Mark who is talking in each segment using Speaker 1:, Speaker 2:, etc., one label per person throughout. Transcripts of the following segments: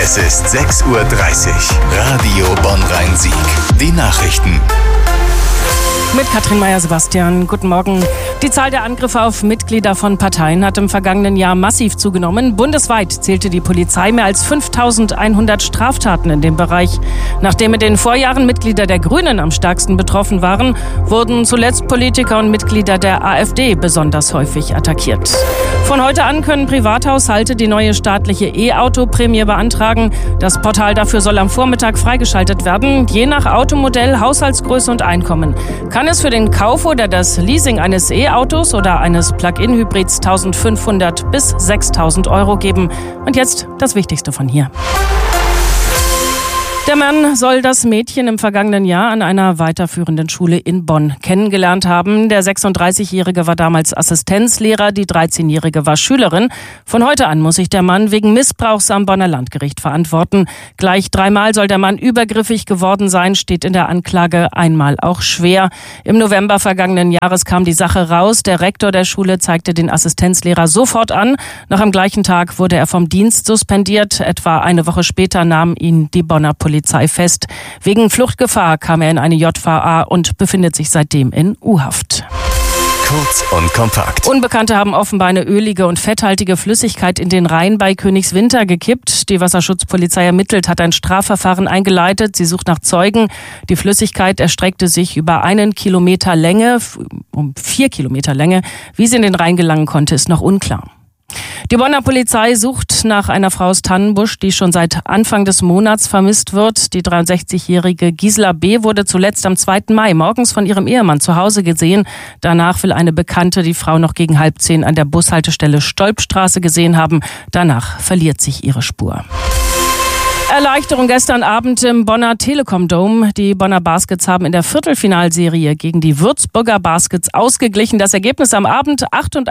Speaker 1: Es ist 6:30 Uhr. Radio Bonn-Rhein-Sieg. Die Nachrichten.
Speaker 2: Mit Katrin Meyer-Sebastian. Guten Morgen. Die Zahl der Angriffe auf Mitglieder von Parteien hat im vergangenen Jahr massiv zugenommen. Bundesweit zählte die Polizei mehr als 5.100 Straftaten in dem Bereich. Nachdem in den Vorjahren Mitglieder der Grünen am stärksten betroffen waren, wurden zuletzt Politiker und Mitglieder der AfD besonders häufig attackiert. Von heute an können Privathaushalte die neue staatliche E-Auto-Prämie beantragen. Das Portal dafür soll am Vormittag freigeschaltet werden, je nach Automodell, Haushaltsgröße und Einkommen. Kann es für den Kauf oder das Leasing eines E-Autos oder eines Plug-in-Hybrids 1.500 bis 6.000 Euro geben. Und jetzt das Wichtigste von hier. Der Mann soll das Mädchen im vergangenen Jahr an einer weiterführenden Schule in Bonn kennengelernt haben. Der 36-Jährige war damals Assistenzlehrer, die 13-Jährige war Schülerin. Von heute an muss sich der Mann wegen Missbrauchs am Bonner Landgericht verantworten. Gleich 3-mal soll der Mann übergriffig geworden sein, steht in der Anklage, einmal auch schwer. Im November vergangenen Jahres kam die Sache raus. Der Rektor der Schule zeigte den Assistenzlehrer sofort an. Noch am gleichen Tag wurde er vom Dienst suspendiert. Etwa eine Woche später nahm ihn die Bonner Polizei fest. Wegen Fluchtgefahr kam er in eine JVA und befindet sich seitdem in U-Haft.
Speaker 1: Kurz und kompakt.
Speaker 2: Unbekannte haben offenbar eine ölige und fetthaltige Flüssigkeit in den Rhein bei Königswinter gekippt. Die Wasserschutzpolizei ermittelt, hat ein Strafverfahren eingeleitet. Sie sucht nach Zeugen. Die Flüssigkeit erstreckte sich über 1 Kilometer Länge, um 4 Kilometer Länge. Wie sie in den Rhein gelangen konnte, ist noch unklar. Die Bonner Polizei sucht nach einer Frau aus Tannenbusch, die schon seit Anfang des Monats vermisst wird. Die 63-jährige Gisela B. wurde zuletzt am 2. Mai morgens von ihrem Ehemann zu Hause gesehen. Danach will eine Bekannte die Frau noch gegen 9:30 an der Bushaltestelle Stolpstraße gesehen haben. Danach verliert sich ihre Spur. Erleichterung gestern Abend im Bonner Telekom Dome. Die Bonner Baskets haben in der Viertelfinalserie gegen die Würzburger Baskets ausgeglichen. Das Ergebnis am Abend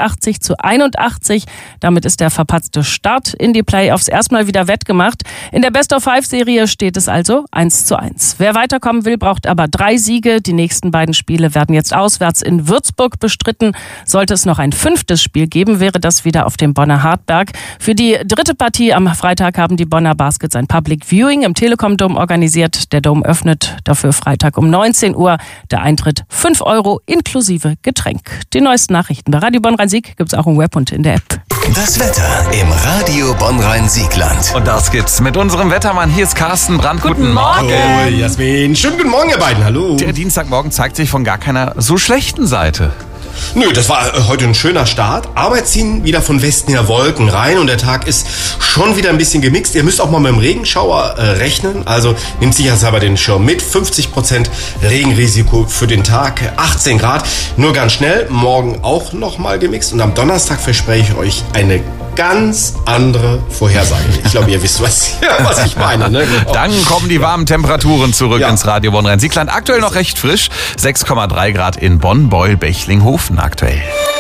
Speaker 2: 88:81. Damit ist der verpatzte Start in die Playoffs erstmal wieder wettgemacht. In der Best-of-5-Serie steht es also 1:1. Wer weiterkommen will, braucht aber 3 Siege. Die nächsten beiden Spiele werden jetzt auswärts in Würzburg bestritten. Sollte es noch ein 5. Spiel geben, wäre das wieder auf dem Bonner Hartberg. Für die 3. Partie am Freitag haben die Bonner Baskets ein Public Viewing im Telekom Dome organisiert. Der Dome öffnet dafür Freitag um 19 Uhr. Der Eintritt 5 € inklusive Getränk. Die neuesten Nachrichten bei Radio Bonn-Rhein-Sieg gibt es auch im Web und in der App.
Speaker 1: Das Wetter im Radio Bonn-Rhein-Siegland.
Speaker 3: Und das gibt's mit unserem Wettermann. Hier ist Carsten Brandt. Guten Morgen.
Speaker 4: Hallo Jasmin. Schönen guten Morgen, ihr beiden. Hallo.
Speaker 3: Der Dienstagmorgen zeigt sich von gar keiner so schlechten Seite.
Speaker 4: Nö, das war heute ein schöner Start, aber jetzt ziehen wieder von Westen her Wolken rein und der Tag ist schon wieder ein bisschen gemixt. Ihr müsst auch mal mit dem Regenschauer rechnen, also nehmt sicherheitshalber den Schirm mit. 50% Regenrisiko für den Tag, 18 Grad, nur ganz schnell. Morgen auch nochmal gemixt und am Donnerstag verspreche ich euch eine ganz andere Vorhersage. Ich glaube, ihr wisst, was ich meine. Ne?
Speaker 3: Dann kommen die warmen Temperaturen zurück ins Radio Bonn-Rhein-Siegland. Aktuell noch recht frisch, 6,3 Grad in Bonn, Beul, Bechling-Hofen aktuell.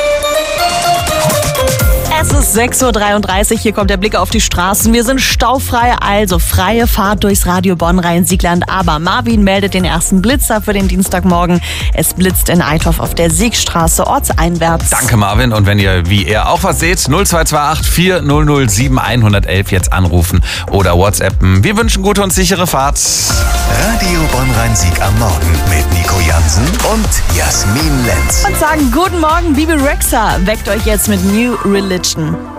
Speaker 5: Es ist 6:33 Uhr, hier kommt der Blick auf die Straßen. Wir sind staufrei, also freie Fahrt durchs Radio Bonn-Rhein-Siegland. Aber Marvin meldet den ersten Blitzer für den Dienstagmorgen. Es blitzt in Eitorf auf der Siegstraße ortseinwärts.
Speaker 3: Danke Marvin, und wenn ihr wie er auch was seht, 0228 400 7111 jetzt anrufen oder WhatsAppen. Wir wünschen gute und sichere Fahrt.
Speaker 1: Radio Bonn-Rhein-Sieg am Morgen mit Nico Jansen und Jasmin Lenz.
Speaker 5: Und sagen guten Morgen, Bibi Rexha weckt euch jetzt mit New Religion.